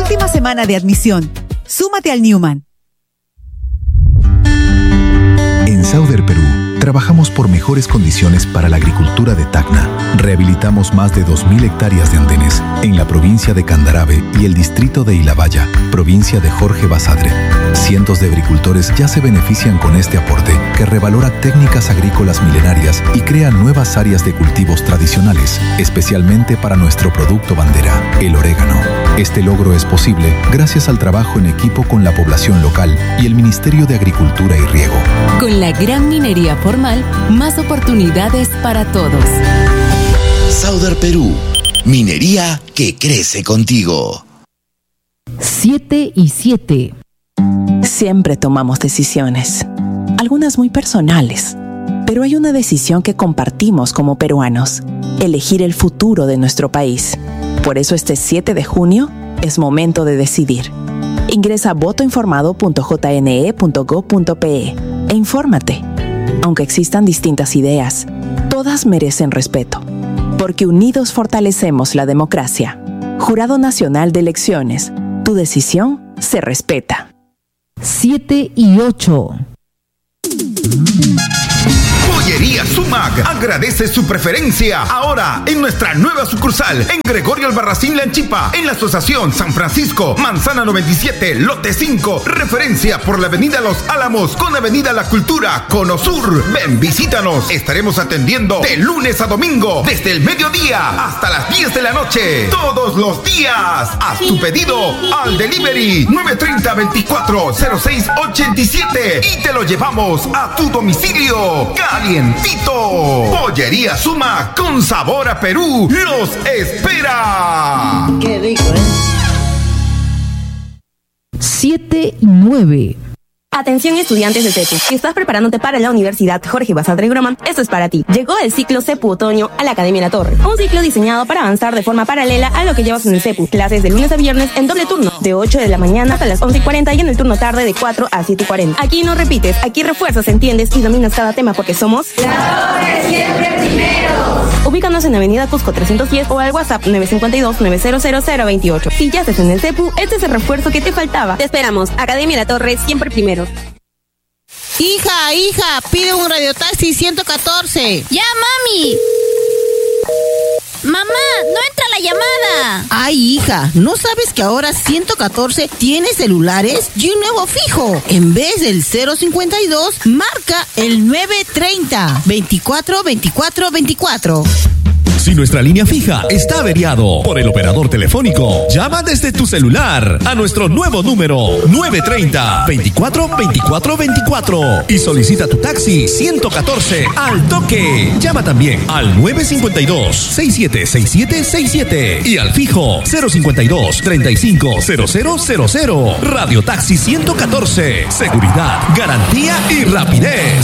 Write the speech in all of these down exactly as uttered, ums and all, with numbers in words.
Última semana de admisión. Súmate al Newman. En Sauder Perú, trabajamos por mejores condiciones para la agricultura de Tacna. Rehabilitamos más de dos mil hectáreas de andenes en la provincia de Candarave y el distrito de Ilabaya, provincia de Jorge Basadre. Cientos de agricultores ya se benefician con este aporte que revalora técnicas agrícolas milenarias y crea nuevas áreas de cultivos tradicionales, especialmente para nuestro producto bandera, el orégano. Este logro es posible gracias al trabajo en equipo con la población local y el Ministerio de Agricultura y Riego. Con la gran minería formal, más oportunidades para todos. Sauder Perú, minería que crece contigo. Siete y siete. Siempre tomamos decisiones, algunas muy personales, pero hay una decisión que compartimos como peruanos: elegir el futuro de nuestro país. Por eso este siete de junio es momento de decidir. Ingresa a voto informado punto j n e punto gob punto p e e infórmate. Aunque existan distintas ideas, todas merecen respeto, porque unidos fortalecemos la democracia. Jurado Nacional de Elecciones, tu decisión se respeta. Siete y ocho. Pollería Sumac agradece su preferencia ahora en nuestra nueva sucursal en Gregorio Albarracín Lanchipa, en la Asociación San Francisco, Manzana noventa y siete, Lote cinco, referencia por la Avenida Los Álamos con Avenida La Cultura, Cono Sur. Ven, visítanos. Estaremos atendiendo de lunes a domingo desde el mediodía hasta las diez de la noche, todos los días. Haz tu pedido al delivery nueve tres cero, veinticuatro cero seis ochenta y siete y te lo llevamos a tu domicilio calientito. Pollería Suma, con sabor a Perú, los espera. Qué rico, ¿eh? Siete y nueve. Atención estudiantes de CEPU, si estás preparándote para la Universidad Jorge Basadre Grumman, esto es para ti. Llegó el ciclo CEPU Otoño a la Academia La Torre, un ciclo diseñado para avanzar de forma paralela a lo que llevas en el CEPU. Clases de lunes a viernes en doble turno, de ocho de la mañana hasta las once y cuarenta y en el turno tarde de cuatro a siete y cuarenta. Aquí no repites, aquí refuerzas, entiendes y dominas cada tema porque somos La Torre siempre primero. Ubícanos en Avenida Cusco trescientos diez o al WhatsApp nueve cinco dos, nueve cero cero cero veintiocho. Si ya estás en el CEPU, este es el refuerzo que te faltaba. Te esperamos. Academia La Torre siempre primero. Hija, hija, pide un radiotaxi ciento catorce. ¡Ya, mami! ¡Mamá, no entra la llamada! Ay, hija, ¿no sabes que ahora ciento catorce tiene celulares y un nuevo fijo? En vez del cero cincuenta y dos, marca el nueve treinta, veinticuatro veinticuatro veinticuatro. Si nuestra línea fija está averiado por el operador telefónico, llama desde tu celular a nuestro nuevo número nueve treinta, veinticuatro veinticuatro veinticuatro y solicita tu taxi ciento catorce al toque. Llama también al nueve cinco dos, seis siete seis siete seis siete y al fijo cero cincuenta y dos, treinta y cinco cero cero cero cero. Radio Taxi ciento catorce. Seguridad, garantía y rapidez.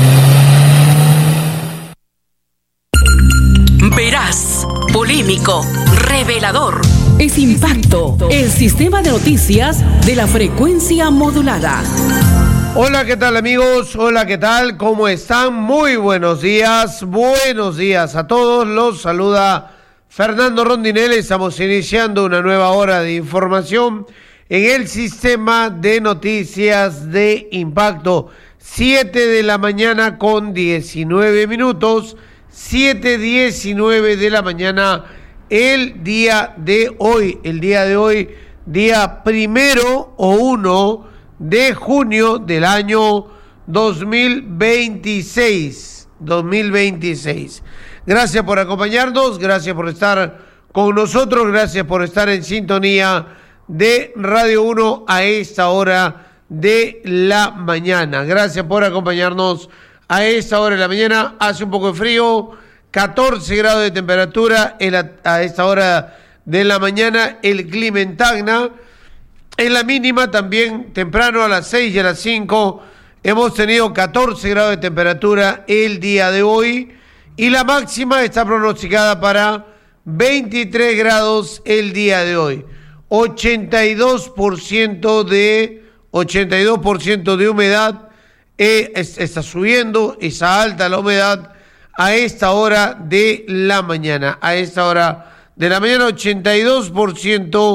Veraz, polémico, revelador. Es Impacto, el sistema de noticias de la frecuencia modulada. Hola, ¿qué tal amigos? Hola, ¿qué tal? ¿Cómo están? Muy buenos días, buenos días a todos. Los saluda Fernando Rondinelli. Estamos iniciando una nueva hora de información en el sistema de noticias de Impacto. siete de la mañana con diecinueve minutos. siete diecinueve de la mañana el día de hoy, el día de hoy, día primero o uno de junio del año dos mil veintiséis, dos mil veintiséis. Gracias por acompañarnos, gracias por estar con nosotros, gracias por estar en sintonía de Radio uno a esta hora de la mañana. Gracias por acompañarnos a esta hora de la mañana. Hace un poco de frío, catorce grados de temperatura en la, a esta hora de la mañana, el clima en Tacna. En la mínima también temprano a las seis y a las cinco hemos tenido catorce grados de temperatura el día de hoy y la máxima está pronosticada para veintitrés grados el día de hoy. ochenta y dos por ciento de ochenta y dos por ciento de humedad. Eh, es, está subiendo, está alta la humedad a esta hora de la mañana. A esta hora de la mañana, ochenta y dos por ciento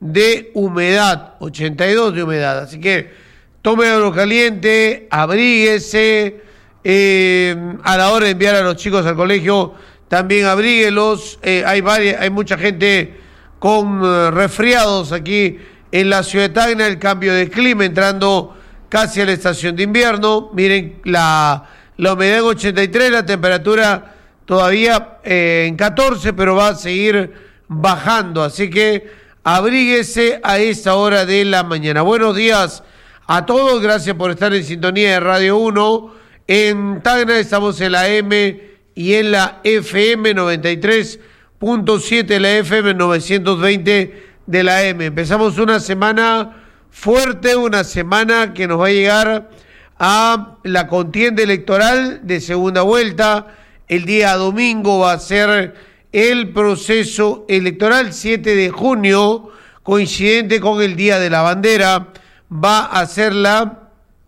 de humedad, ochenta y dos de humedad. Así que tome algo caliente, abríguese, eh, a la hora de enviar a los chicos al colegio, también abríguelos. Eh, hay varias, hay mucha gente con uh, resfriados aquí en la ciudad de Tacna, el cambio de clima entrando casi a la estación de invierno. Miren, la, la humedad en ochenta y tres, la temperatura todavía eh, en catorce, pero va a seguir bajando, así que abríguese a esta hora de la mañana. Buenos días a todos, gracias por estar en sintonía de Radio uno. En Tacna estamos en la M y en la F M noventa y tres punto siete, la F M novecientos veinte de la M. Empezamos una semana fuerte, una semana que nos va a llegar a la contienda electoral de segunda vuelta. El día domingo va a ser el proceso electoral, siete de junio, coincidente con el Día de la Bandera, va a ser la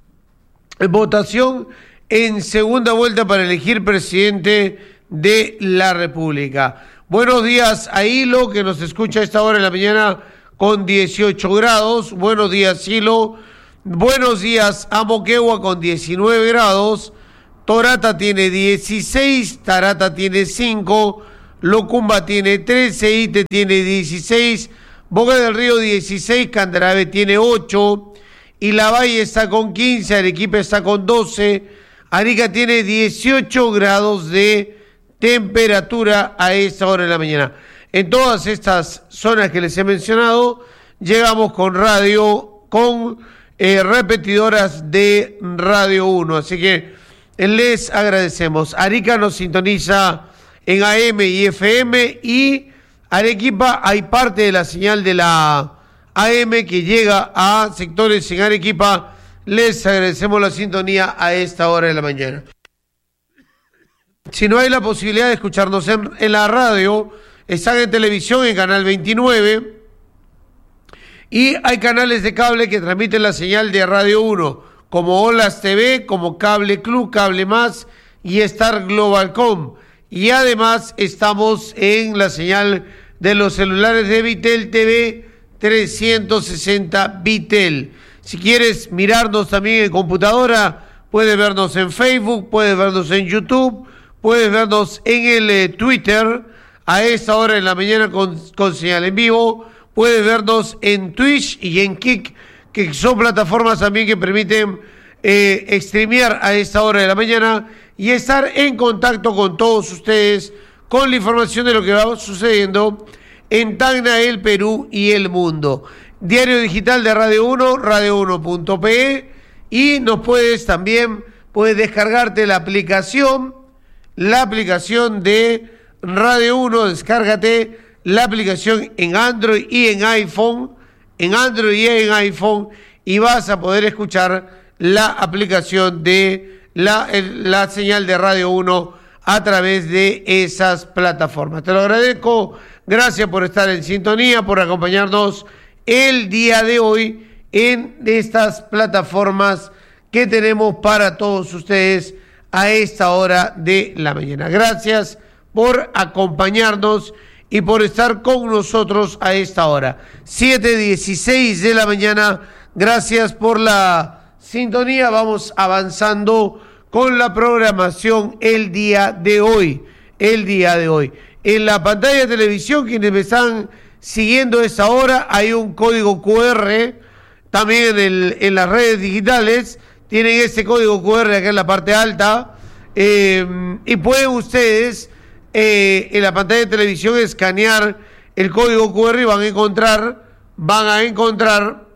votación en segunda vuelta para elegir presidente de la República. Buenos días a Hilo, que nos escucha a esta hora de la mañana con dieciocho grados. Buenos días, Hilo. Buenos días a Moquegua con diecinueve grados. Torata tiene dieciséis, Tarata tiene cinco, Locumba tiene trece, Ite tiene dieciséis, Boca del Río dieciséis, Candarave tiene ocho, y La Valle está con quince, Arequipa está con doce, Arica tiene dieciocho grados de temperatura a esta hora de la mañana. En todas estas zonas que les he mencionado, llegamos con radio, con eh, repetidoras de Radio uno, así que les agradecemos. Arica nos sintoniza en A M y F M, y Arequipa hay parte de la señal de la A M que llega a sectores en Arequipa. Les agradecemos la sintonía a esta hora de la mañana. Si no hay la posibilidad de escucharnos en, en la radio, están en televisión en Canal veintinueve, y hay canales de cable que transmiten la señal de Radio uno, como Olas T V, como Cable Club, Cable Más y Star Globalcom. Y además estamos en la señal de los celulares de Vitel T V trescientos sesenta Vitel. Si quieres mirarnos también en computadora, puedes vernos en Facebook, puedes vernos en YouTube, puedes vernos en el eh, Twitter a esta hora en la mañana con, con señal en vivo, puedes vernos en Twitch y en Kick, que son plataformas también que permiten eh, streamear a esta hora de la mañana y estar en contacto con todos ustedes con la información de lo que va sucediendo en Tacna, el Perú y el mundo. Diario digital de Radio uno, radio uno punto pe, y nos puedes también, puedes descargarte la aplicación, la aplicación de Radio uno, descárgate la aplicación en Android y en iPhone, en Android y en iPhone, y vas a poder escuchar la aplicación de la, el, la señal de Radio uno a través de esas plataformas. Te lo agradezco, gracias por estar en sintonía, por acompañarnos el día de hoy en estas plataformas que tenemos para todos ustedes a esta hora de la mañana. Gracias por acompañarnos y por estar con nosotros a esta hora. siete dieciséis de la mañana, gracias por la sintonía. Vamos avanzando con la programación el día de hoy. El día de hoy. En la pantalla de televisión, quienes me están siguiendo a esta hora, hay un código cu erre. También en, el, en las redes digitales tienen ese código cu erre acá en la parte alta. Eh, y pueden ustedes eh, en la pantalla de televisión escanear el código cu erre y van a encontrar, van a encontrar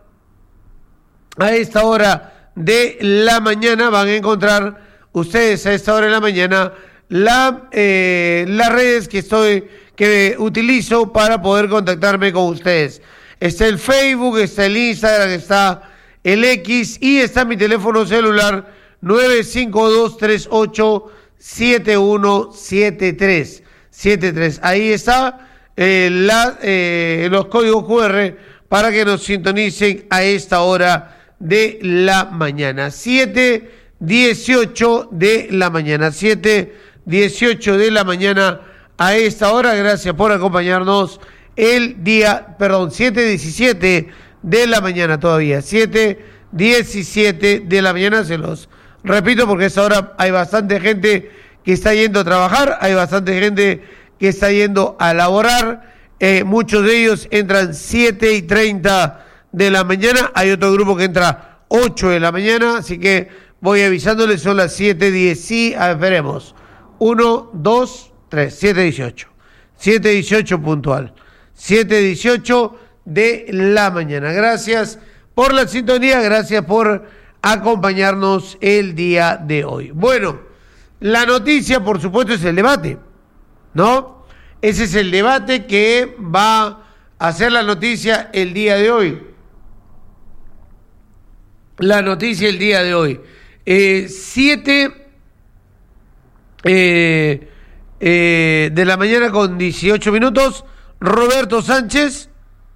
a esta hora de la mañana, van a encontrar ustedes a esta hora de la mañana la, eh, las redes que estoy, que utilizo para poder contactarme con ustedes. Está el Facebook, está el Instagram, está el X y está mi teléfono celular nueve cinco dos tres ocho siete uno siete tres. Ahí está eh, la, eh, los códigos cu erre para que nos sintonicen a esta hora de la mañana. siete dieciocho de la mañana. siete dieciocho de la mañana a esta hora. Gracias por acompañarnos el día, perdón, siete diecisiete de la mañana todavía, siete diecisiete de la mañana, se los repito porque a esa hora hay bastante gente que está yendo a trabajar, hay bastante gente que está yendo a laborar, eh, muchos de ellos entran siete y treinta de la mañana, hay otro grupo que entra ocho de la mañana, así que voy avisándoles, son las siete diez, y a ver, veremos, uno, dos, tres, siete dieciocho, siete dieciocho puntual, siete dieciocho de la mañana. Gracias por la sintonía, gracias por acompañarnos el día de hoy. Bueno, la noticia, por supuesto, es el debate, ¿no? Ese es el debate que va a ser la noticia el día de hoy. La noticia el día de hoy. Eh, siete eh, eh, de la mañana con dieciocho minutos, Roberto Sánchez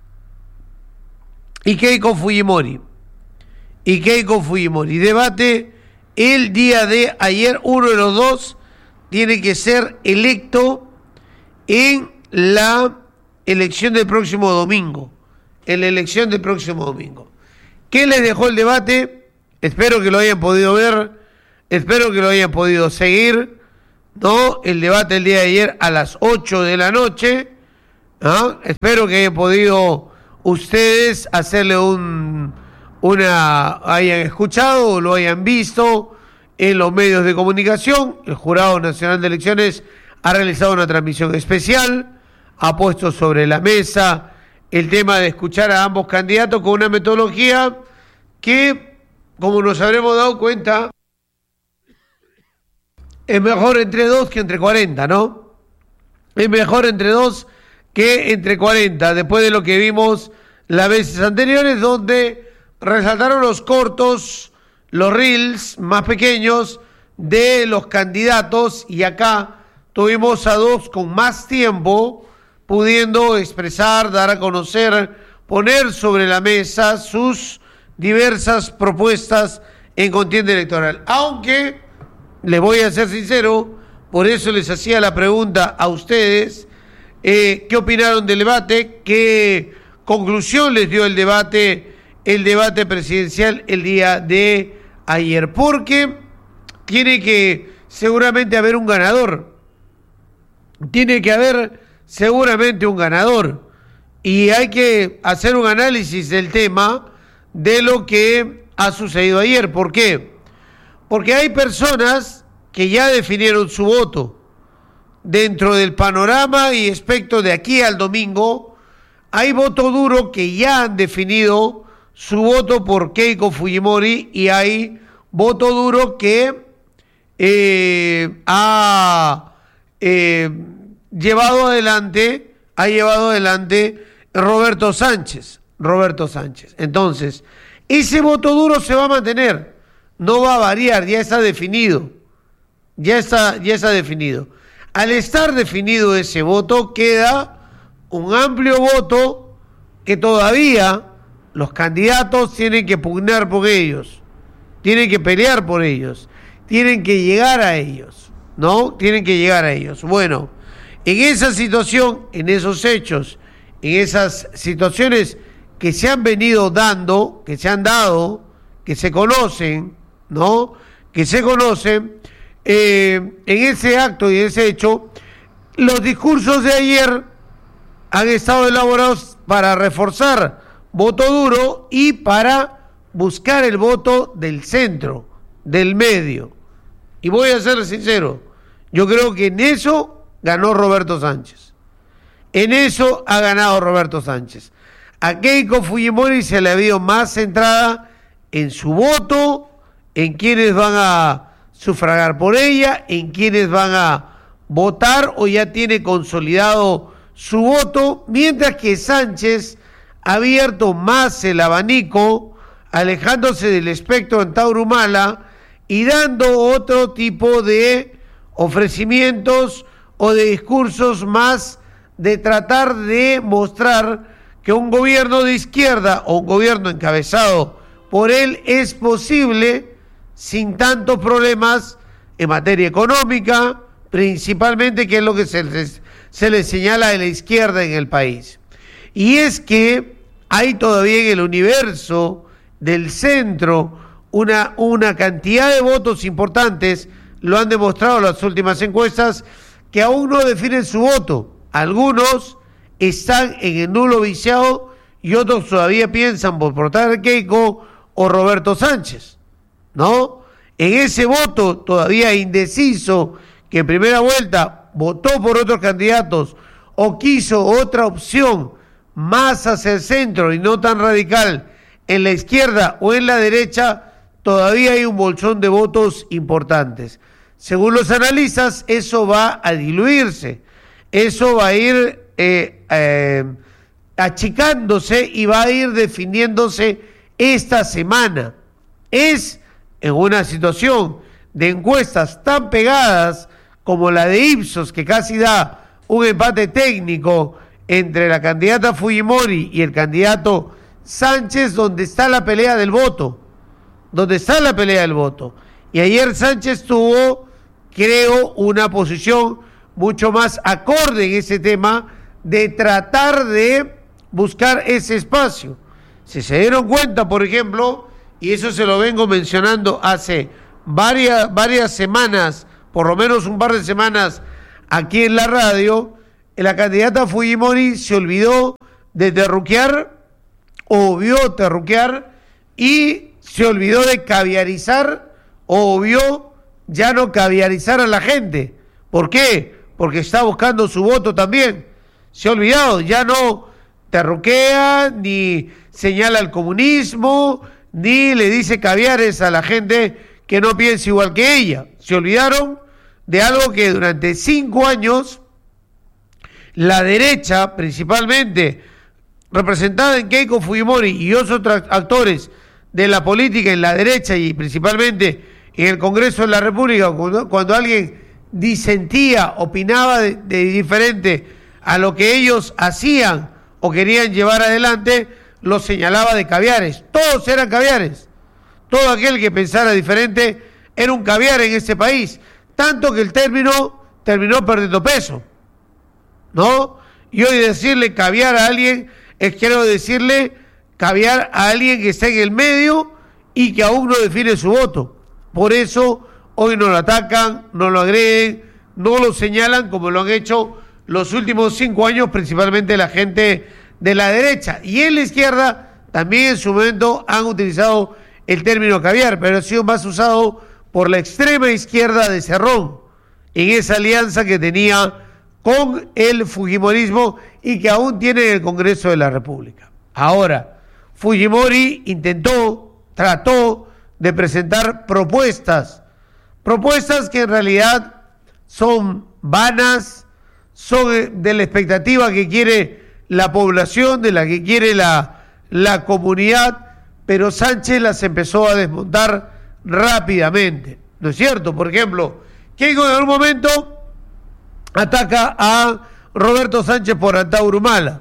y Keiko Fujimori. Y Keiko Fujimori. Debate el día de ayer. Uno de los dos tiene que ser electo en la elección del próximo domingo. En la elección del próximo domingo. ¿Qué les dejó el debate? Espero que lo hayan podido ver. Espero que lo hayan podido seguir. ¿No? El debate el día de ayer a las ocho de la noche. ¿No? Espero que hayan podido ustedes hacerle un, una, hayan escuchado o lo hayan visto en los medios de comunicación. El Jurado Nacional de Elecciones ha realizado una transmisión especial, ha puesto sobre la mesa el tema de escuchar a ambos candidatos con una metodología que, como nos habremos dado cuenta, es mejor entre dos que entre cuarenta, ¿no? Es mejor entre dos que entre cuarenta, después de lo que vimos las veces anteriores, donde resaltaron los cortos, los reels más pequeños de los candidatos, y acá tuvimos a dos con más tiempo, pudiendo expresar, dar a conocer, poner sobre la mesa sus diversas propuestas en contienda electoral. Aunque, les voy a ser sincero, por eso les hacía la pregunta a ustedes, eh, ¿qué opinaron del debate? ¿Qué conclusión les dio el debate, el debate presidencial el día de ayer? Porque tiene que seguramente haber un ganador. Tiene que haber seguramente un ganador. Y hay que hacer un análisis del tema de lo que ha sucedido ayer. ¿Por qué? Porque hay personas que ya definieron su voto. Dentro del panorama y espectro de aquí al domingo, hay voto duro que ya han definido su voto por Keiko Fujimori, y hay voto duro que eh, ha eh, llevado adelante, ha llevado adelante Roberto Sánchez, Roberto Sánchez. Entonces, ese voto duro se va a mantener, no va a variar, ya está definido, ya está, ya está definido. Al estar definido ese voto, queda un amplio voto que todavía los candidatos tienen que pugnar por ellos, tienen que pelear por ellos, tienen que llegar a ellos, ¿no? Tienen que llegar a ellos. Bueno, en esa situación, en esos hechos, en esas situaciones que se han venido dando, que se han dado, que se conocen, ¿no? Que se conocen, eh, en ese acto y en ese hecho, los discursos de ayer han estado elaborados para reforzar voto duro y para buscar el voto del centro, del medio. Y voy a ser sincero, yo creo que en eso ganó Roberto Sánchez. En eso ha ganado Roberto Sánchez. A Keiko Fujimori se le ha habido más centrada en su voto, en quienes van a sufragar por ella, en quienes van a votar o ya tiene consolidado su voto, mientras que Sánchez ha abierto más el abanico, alejándose del espectro antaurumala y dando otro tipo de ofrecimientos o de discursos más de tratar de mostrar que un gobierno de izquierda o un gobierno encabezado por él es posible sin tantos problemas en materia económica, principalmente, que es lo que se les, se les señala de la izquierda en el país. y es que hay todavía en el universo del centro una, una cantidad de votos importantes, lo han demostrado las últimas encuestas, que aún no definen su voto. Algunos están en el nulo viciado y otros todavía piensan por votar a Keiko o Roberto Sánchez, ¿no? En ese voto todavía indeciso, que en primera vuelta votó por otros candidatos o quiso otra opción más hacia el centro y no tan radical en la izquierda o en la derecha, todavía hay un bolsón de votos importantes. Según los analistas, eso va a diluirse, eso va a ir eh, eh, achicándose y va a ir definiéndose esta semana. Es en una situación de encuestas tan pegadas como la de Ipsos, que casi da un empate técnico entre la candidata Fujimori y el candidato Sánchez, donde está la pelea del voto, donde está la pelea del voto. Y ayer Sánchez tuvo, creo, una posición mucho más acorde en ese tema de tratar de buscar ese espacio. Si se dieron cuenta, por ejemplo, y eso se lo vengo mencionando hace varias, varias semanas, por lo menos un par de semanas aquí en la radio, la candidata Fujimori se olvidó de terruquear, o vio terruquear, y se olvidó de caviarizar, o vio ya no caviarizar a la gente. ¿Por qué? Porque está buscando su voto también. Se ha olvidado, ya no terruquea, ni señala el comunismo, ni le dice caviares a la gente que no piensa igual que ella. Se olvidaron de algo que durante cinco años la derecha, principalmente representada en Keiko Fujimori y otros actores de la política en la derecha y principalmente en el Congreso de la República, cuando, cuando alguien disentía, opinaba de, de diferente a lo que ellos hacían o querían llevar adelante, los señalaba de caviares. Todos eran caviares. Todo aquel que pensara diferente era un caviar en este país. Tanto que el término terminó perdiendo peso, ¿no? Y hoy decirle caviar a alguien es, quiero decirle, caviar a alguien que está en el medio y que aún no define su voto. Por eso hoy no lo atacan, no lo agreden, no lo señalan como lo han hecho los últimos cinco años, principalmente la gente de la derecha. Y en la izquierda también en su momento han utilizado el término caviar, pero ha sido más usado por la extrema izquierda de Cerrón, en esa alianza que tenía con el fujimorismo y que aún tiene en el Congreso de la República. Ahora, Fujimori intentó, trató de presentar propuestas, propuestas que en realidad son vanas, son de la expectativa que quiere la población, de la que quiere la, la comunidad, pero Sánchez las empezó a desmontar rápidamente, ¿no es cierto? Por ejemplo, Keiko en algún momento ataca a Roberto Sánchez por Antauro Humala,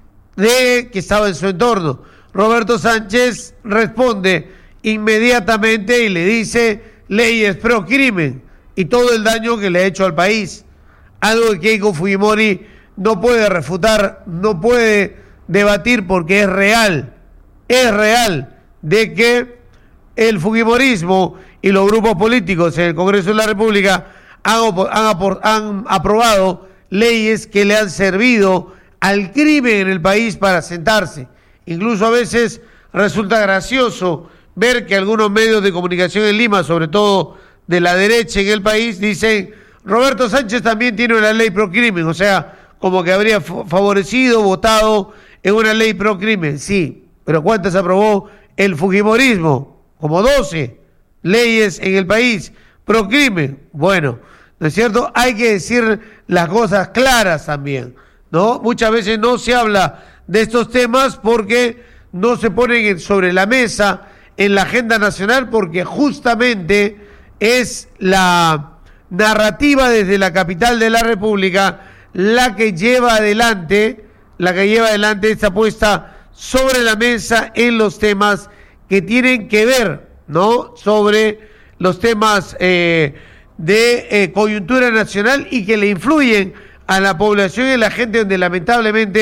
de que estaba en su entorno. Roberto Sánchez responde inmediatamente y le dice leyes pro crimen y todo el daño que le ha hecho al país, algo que Keiko Fujimori no puede refutar, no puede debatir porque es real, es real de que el fujimorismo y los grupos políticos en el Congreso de la República han, han, han aprobado leyes que le han servido al crimen en el país para sentarse. Incluso a veces resulta gracioso ver que algunos medios de comunicación en Lima, sobre todo de la derecha en el país, dicen Roberto Sánchez también tiene una ley pro crimen, o sea, como que habría favorecido, votado en una ley pro crimen. Sí, pero ¿cuántas aprobó el fujimorismo? Como doce leyes en el país pro crimen. Bueno, ¿no es cierto? Hay que decir las cosas claras también, ¿no? Muchas veces no se habla de estos temas porque no se ponen sobre la mesa en la agenda nacional, porque justamente es la narrativa desde la capital de la República la que lleva adelante, la que lleva adelante esta puesta sobre la mesa en los temas que tienen que ver, ¿no? Sobre los temas eh, de eh, coyuntura nacional y que le influyen a la población y a la gente, donde lamentablemente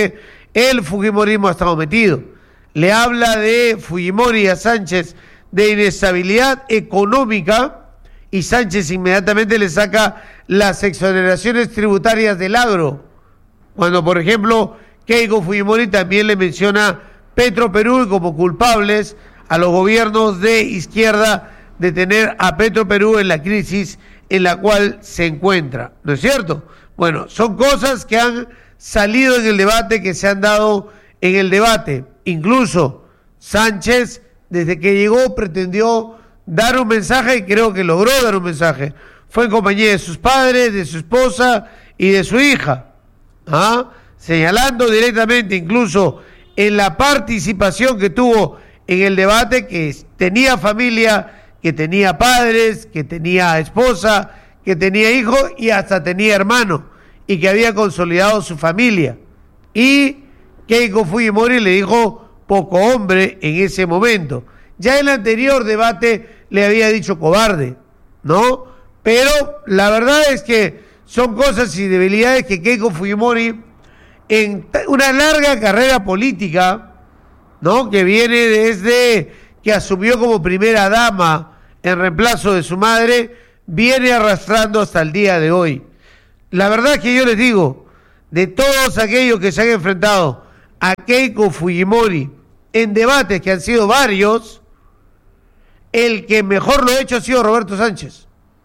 el fujimorismo ha estado metido. Le habla de Fujimori a Sánchez de inestabilidad económica y Sánchez inmediatamente le saca las exoneraciones tributarias del agro. Cuando, por ejemplo, Keiko Fujimori también le menciona Petroperú como culpables a los gobiernos de izquierda de tener a Petroperú en la crisis en la cual se encuentra, ¿no es cierto? Bueno, son cosas que han salido en el debate, que se han dado en el debate. Incluso Sánchez, desde que llegó, pretendió dar un mensaje y creo que logró dar un mensaje. Fue en compañía de sus padres, de su esposa y de su hija, ¿ah? Señalando directamente incluso en la participación que tuvo en el debate, que tenía familia, que tenía padres, que tenía esposa, que tenía hijo y hasta tenía hermano, y que había consolidado su familia. Y Keiko Fujimori le dijo poco hombre en ese momento. Ya en el anterior debate le había dicho cobarde, ¿no? Pero la verdad es que son cosas y debilidades que Keiko Fujimori, en una larga carrera política, ¿no?, que viene desde que asumió como primera dama en reemplazo de su madre, viene arrastrando hasta el día de hoy. La verdad es que yo les digo, de todos aquellos que se han enfrentado a Keiko Fujimori en debates que han sido varios, el que mejor lo ha hecho ha sido Roberto Sánchez.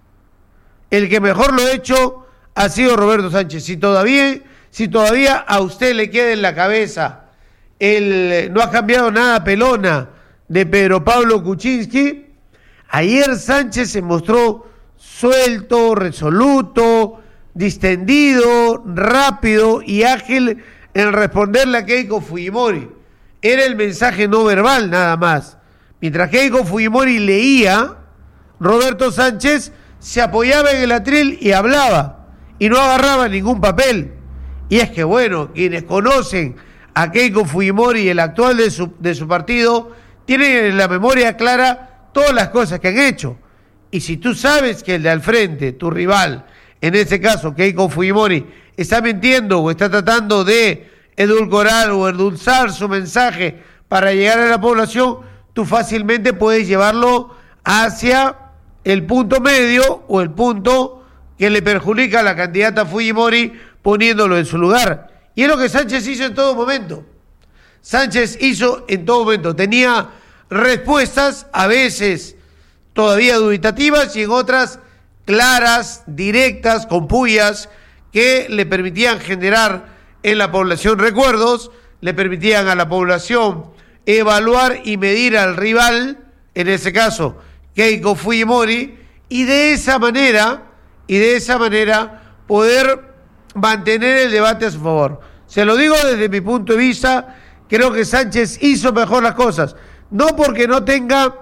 El que mejor lo ha hecho ha sido Roberto Sánchez. Si todavía, si todavía a usted le queda en la cabeza el no ha cambiado nada pelona de Pedro Pablo Kuczynski, ayer Sánchez se mostró suelto, resoluto, distendido, rápido y ágil en responderle a Keiko Fujimori. Era el mensaje no verbal nada más. Mientras Keiko Fujimori leía, Roberto Sánchez se apoyaba en el atril y hablaba, y no agarraba ningún papel. Y es que, bueno, quienes conocen a Keiko Fujimori, el actual de su, de su partido, tienen en la memoria clara todas las cosas que han hecho. Y si tú sabes que el de al frente, tu rival, en este caso Keiko Fujimori, está mintiendo o está tratando de edulcorar o endulzar su mensaje para llegar a la población, tú fácilmente puedes llevarlo hacia el punto medio o el punto que le perjudica a la candidata Fujimori poniéndolo en su lugar. Y es lo que Sánchez hizo en todo momento. Sánchez hizo en todo momento. Tenía respuestas, a veces todavía dubitativas y en otras claras, directas, con pullas, que le permitían generar en la población recuerdos, le permitían a la población evaluar y medir al rival, en ese caso Keiko Fujimori, y de esa manera, y de esa manera poder mantener el debate a su favor. Se lo digo desde mi punto de vista, creo que Sánchez hizo mejor las cosas, no porque no tenga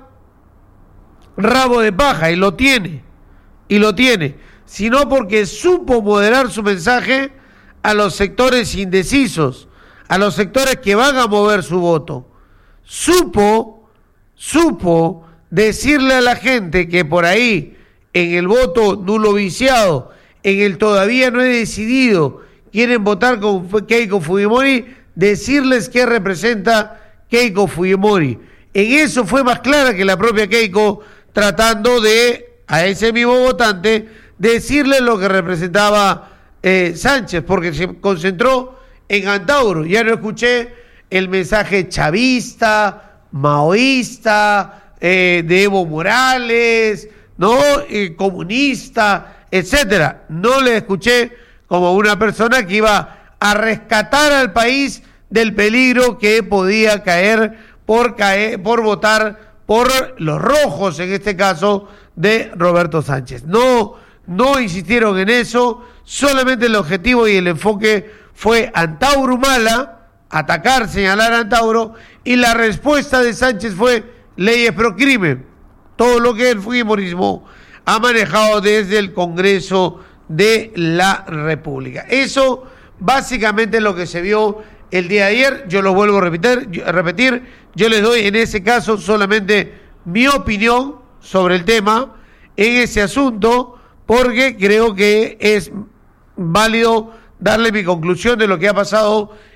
rabo de paja, y lo tiene, y lo tiene, sino porque supo moderar su mensaje a los sectores indecisos, a los sectores que van a mover su voto. Supo, supo decirle a la gente que por ahí, en el voto nulo viciado, en el todavía no he decidido, quieren votar con Keiko Fujimori, decirles qué representa Keiko Fujimori. En eso fue más clara que la propia Keiko, tratando de, a ese mismo votante, decirle lo que representaba eh, Sánchez, porque se concentró en Antauro. Ya no escuché el mensaje chavista, maoísta, eh, de Evo Morales, ¿no? Eh, comunista, etcétera. No le escuché como una persona que iba a rescatar al país del peligro que podía caer por caer, por votar por los rojos, en este caso, de Roberto Sánchez. No, no insistieron en eso, solamente el objetivo y el enfoque fue Antauro Humala, atacar, señalar a Antauro, y la respuesta de Sánchez fue leyes pro crimen, todo lo que el fujimorismo ha manejado desde el Congreso de la República. Eso básicamente es lo que se vio el día de ayer. Yo lo vuelvo a repetir, a repetir, yo les doy en ese caso solamente mi opinión sobre el tema en ese asunto, porque creo que es válido darle mi conclusión de lo que ha pasado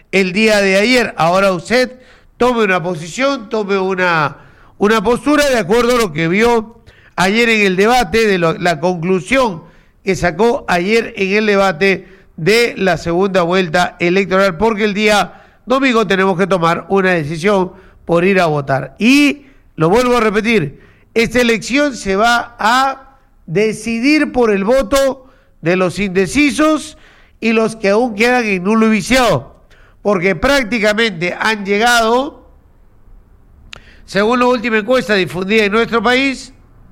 el día de ayer. Ahora usted tome una posición, tome una, una postura de acuerdo a lo que vio ayer en el debate, de lo, la conclusión que sacó ayer en el debate de la segunda vuelta electoral, porque el día domingo tenemos que tomar una decisión por ir a votar. Y lo vuelvo a repetir, esta elección se va a decidir por el voto de los indecisos y los que aún quedan en nulo y viciado, porque prácticamente han llegado, según la última encuesta difundida en nuestro país,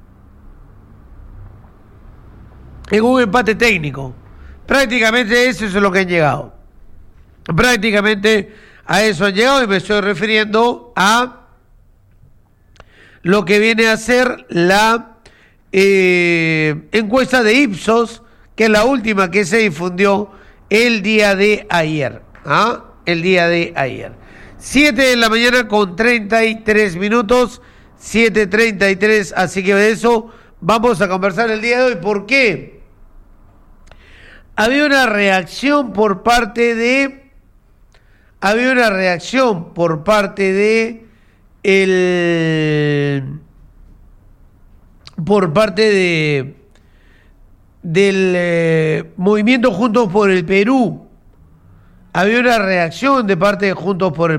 en un empate técnico. Prácticamente eso es lo que han llegado. Prácticamente a eso han llegado, y me estoy refiriendo a lo que viene a ser la eh, encuesta de Ipsos, que es la última que se difundió el día de ayer. ¿Ah? El día de ayer. siete de la mañana con treinta y tres minutos. siete treinta y tres. Así que de eso vamos a conversar el día de hoy. ¿Por qué? Había una reacción por parte de... Había una reacción por parte de... El... Por parte de... Del eh, movimiento Juntos por el Perú. Había una reacción de parte de Juntos por el